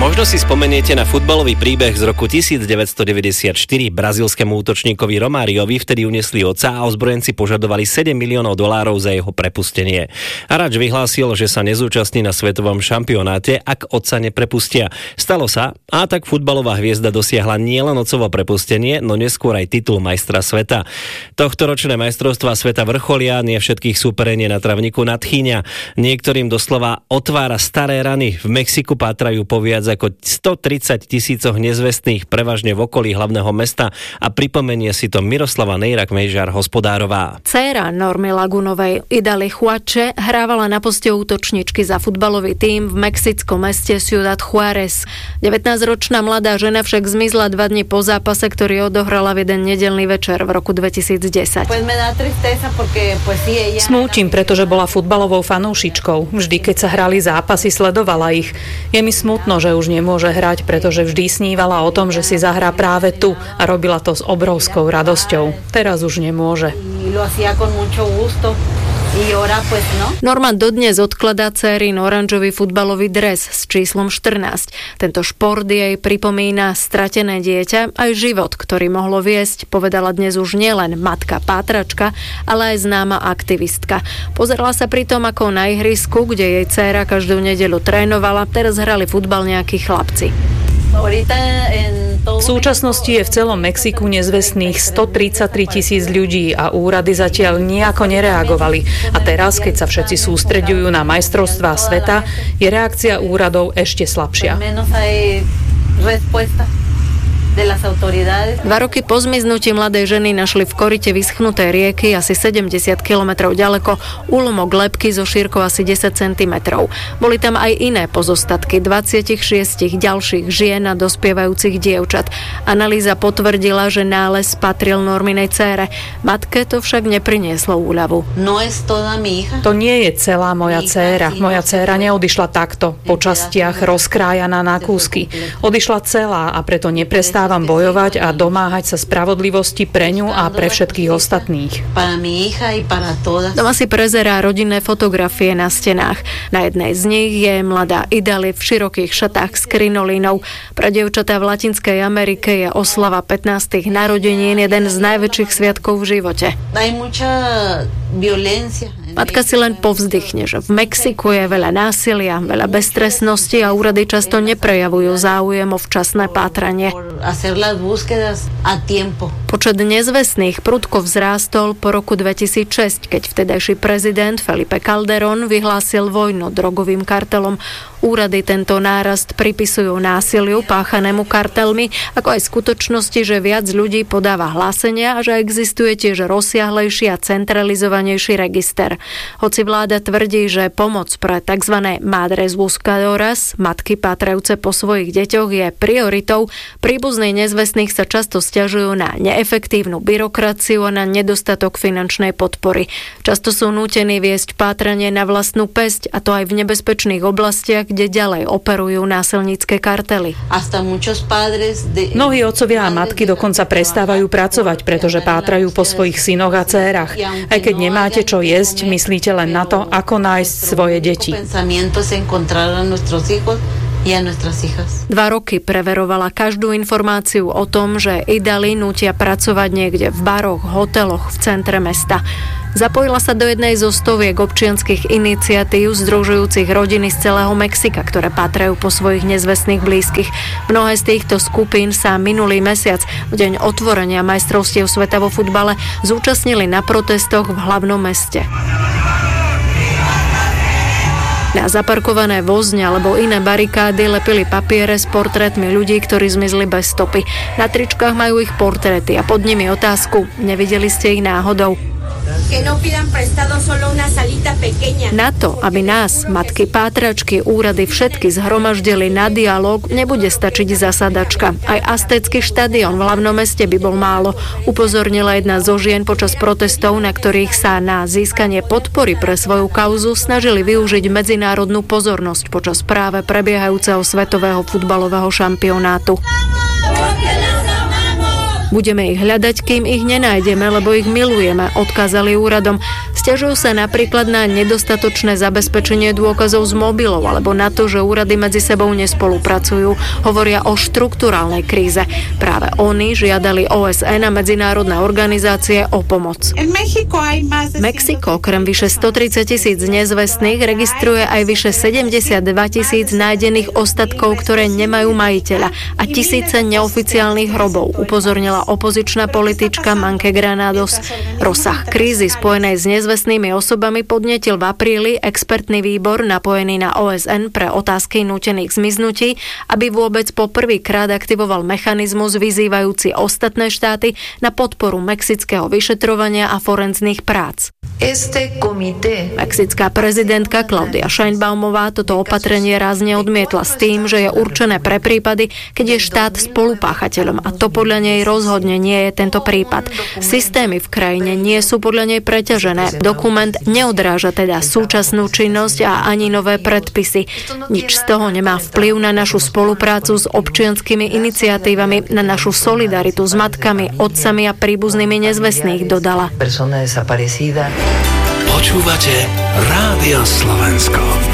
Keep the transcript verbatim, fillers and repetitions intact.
Možno si spomeniete na futbalový príbeh z roku devätnásťstodeväťdesiatštyri. Brazílskemu útočníkovi Romáriovi vtedy uniesli otca a ozbrojenci požadovali sedem miliónov dolárov za jeho prepustenie. Hráč vyhlásil, že sa nezúčastní na svetovom šampionáte, ak otca neprepustia. Stalo sa a tak futbalová hviezda dosiahla nielen otcovo prepustenie, no neskôr aj titul majstra sveta. Tohtoročné majstrovstvá sveta vrcholia, nie všetkých súperenie na travníku nadchýňa. Niektorým doslova otvára staré rany. V Mexiku pátrajú po viac ako stotridsať tisícoch nezvestných, prevažne v okolí hlavného mesta, a pripomenie si to Miroslava Nejrak-Mejžar Hospodárová. Dcéra Normy Lagunovej, Idaly Chuače, hrávala na poste útočničky za futbalový tím v mexickom meste Ciudad Juárez. devätnásťročná mladá žena však zmizla dva dni po zápase, ktorý odohrala v jeden nedeľný večer v roku dvetisícdesať. Smútim, pretože bola futbalovou fanúšičkou. Vždy, keď sa hrali zápasy, sledovala ich. Je mi smutno, že už nemôže hrať, pretože vždy snívala o tom, že si zahrá práve tu, a robila to s obrovskou radosťou. Teraz už nemôže. Norma dodnes odkladá dcérin oranžový futbalový dres s číslom štrnásť. Tento šport jej pripomína stratené dieťa, aj život, ktorý mohlo viesť, povedala dnes už nielen matka pátračka, ale aj známa aktivistka. Pozerala sa pritom, ako na ihrisku, kde jej dcéra každú nedeľu trénovala, teraz hrali futbal nejakí chlapci. V súčasnosti je v celom Mexiku nezvestných stotridsaťtri tisíc ľudí a úrady zatiaľ nejako nereagovali. A teraz, keď sa všetci sústreďujú na majstrovstvá sveta, je reakcia úradov ešte slabšia. Dva roky po zmiznutí mladej ženy našli v korite vyschnuté rieky asi sedemdesiat kilometrov ďaleko úlomok lebky so šírkou asi desať centimetrov. Boli tam aj iné pozostatky dvadsaťšesť ďalších žien a dospievajúcich dievčat. Analýza potvrdila, že nález patril Norminej dcére. Matke to však neprinieslo úľavu. To nie je celá moja dcéra. Moja dcéra neodišla takto, po častiach rozkrájaná na kúsky. Odišla celá a preto neprestáva Stávam bojovať a domáhať sa spravodlivosti pre ňu a pre všetkých ostatných. Doma si prezerá rodinné fotografie na stenách. Na jednej z nich je mladá Idaly v širokých šatách s krinolínou. Pre dievčatá v Latinskej Amerike je oslava pätnástych narodenín jeden z najväčších sviatkov v živote. Matka si len povzdychne, že v Mexiku je veľa násilia, veľa beztrestnosti a úrady často neprejavujú záujem o včasné pátranie. Počet nezvestných prudko vzrástol po roku dvetisícšesť, keď vtedajší prezident Felipe Calderón vyhlásil vojnu drogovým kartelom. Úrady tento nárast pripisujú násiliu páchanému kartelmi, ako aj skutočnosti, že viac ľudí podáva hlásenia a že existuje tiež rozsiahlejší a centralizovanejší register. Hoci vláda tvrdí, že pomoc pre tzv. Madres buscadoras, matky pátrajúce po svojich deťoch, je prioritou, príbuzní nezvestných sa často sťažujú na neefektívnu byrokraciu a na nedostatok finančnej podpory. Často sú nútení viesť pátranie na vlastnú päsť, a to aj v nebezpečných oblastiach, kde ďalej operujú násilnícke kartely. Mnohí otcovia a matky dokonca prestávajú pracovať, pretože pátrajú po svojich synoch a dcérach. Aj keď nemáte čo jesť, myslíte len na to, ako nájsť svoje deti. Dva roky preverovala každú informáciu o tom, že Idaly nútia pracovať niekde v baroch, hoteloch v centre mesta. Zapojila sa do jednej zo stoviek občianskych iniciatív združujúcich rodiny z celého Mexika, ktoré pátrajú po svojich nezvestných blízkych. Mnohé z týchto skupín sa minulý mesiac, v deň otvorenia majstrovstiev sveta vo futbale, zúčastnili na protestoch v hlavnom meste. Na zaparkované vozne alebo iné barikády lepili papiere s portrétmi ľudí, ktorí zmizli bez stopy. Na tričkách majú ich portréty a pod nimi otázku: nevideli ste ich náhodou? Na to, aby nás, matky pátračky, úrady všetky zhromaždili na dialóg, nebude stačiť zasadačka. Aj Aztécky štadión v hlavnom meste by bol málo. Upozornila jedna zo žien počas protestov, na ktorých sa na získanie podpory pre svoju kauzu snažili využiť medzinárodnú pozornosť počas práve prebiehajúceho svetového futbalového šampionátu. Budeme ich hľadať, kým ich nenájdeme, lebo ich milujeme, odkázali úradom. Sťažujú sa napríklad na nedostatočné zabezpečenie dôkazov z mobilov alebo na to, že úrady medzi sebou nespolupracujú. Hovoria o štrukturálnej kríze. Práve oni žiadali ó es en a medzinárodné organizácie o pomoc. Mexiko okrem vyše stotridsať tisíc nezvestných registruje aj vyše sedemdesiatdva tisíc nájdených ostatkov, ktoré nemajú majiteľa a tisíce neoficiálnych hrobov, upozornila opozičná politička Manke Granados. Rozsah krízy spojenej s nezvestnými osobami podnetil v apríli expertný výbor napojený na ó es en pre otázky nútených zmiznutí, aby vôbec po prvýkrát aktivoval mechanizmus vyzývajúci ostatné štáty na podporu mexického vyšetrovania a forenzných prác. Mexická prezidentka Claudia Sheinbaumová toto opatrenie rázne odmietla s tým, že je určené pre prípady, keď je štát spolupáchateľom a to podľa nej rozhodne nie je tento prípad. Systémy v krajine nie sú podľa nej preťažené. Dokument neodráža teda súčasnú činnosť a ani nové predpisy. Nič z toho nemá vplyv na našu spoluprácu s občianskymi iniciatívami, na našu solidaritu s matkami, otcami a príbuznými nezvestných, dodala. Počúvate Rádio Slovensko.